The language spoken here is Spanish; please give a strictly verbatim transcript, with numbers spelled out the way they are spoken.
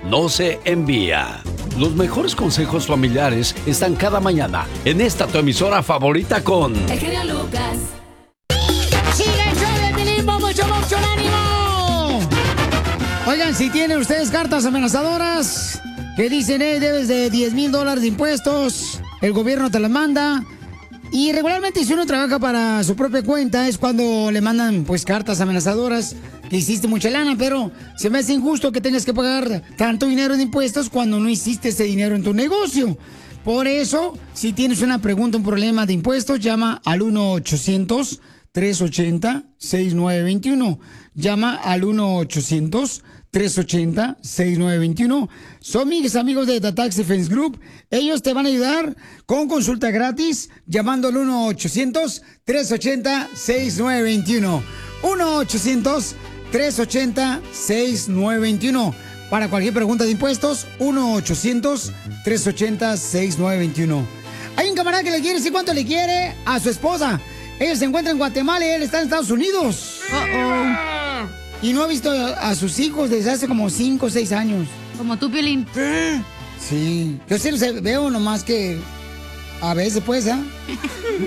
no se envía. Los mejores consejos familiares están cada mañana en esta tu emisora favorita con... El genio Lucas. ¡Sigue el show de Piolín, mucho, mucho ánimo! Oigan, si tienen ustedes cartas amenazadoras que dicen, eh, debes de diez mil dólares de impuestos, el gobierno te las manda. Y regularmente si uno trabaja para su propia cuenta es cuando le mandan pues cartas amenazadoras que hiciste mucha lana, pero se me hace injusto que tengas que pagar tanto dinero de impuestos cuando no hiciste ese dinero en tu negocio. Por eso, si tienes una pregunta, un problema de impuestos, llama al uno ochocientos, tres ochenta, seis nueve veintiuno. Llama al uno ochocientos, tres ochenta, seis nueve veintiuno. Son mis amigos de The Tax Defense Group. Ellos te van a ayudar con consulta gratis llamando al uno ochocientos, tres ochenta, seis nueve veintiuno. uno ochocientos, tres ochenta, seis nueve veintiuno. Para cualquier pregunta de impuestos, uno ochocientos, tres ochenta, seis nueve veintiuno. Hay un camarada que le quiere decir cuánto le quiere a su esposa. Ella se encuentra en Guatemala y él está en Estados Unidos. Uh-oh. Y no ha visto a sus hijos desde hace como cinco o seis años. Como tú, Piolín. Sí. Yo sí los veo nomás que a veces pues, ¿eh?